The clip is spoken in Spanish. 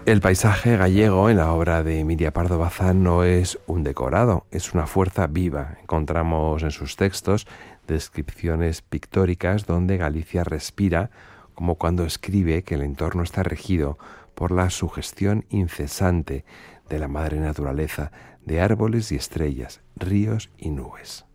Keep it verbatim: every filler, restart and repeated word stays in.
El paisaje gallego en la obra de Emilia Pardo Bazán no es un decorado, es una fuerza viva. Encontramos en sus textos descripciones pictóricas donde Galicia respira, como cuando escribe que el entorno está regido por la sugestión incesante de la madre naturaleza, de árboles y estrellas, ríos y nubes.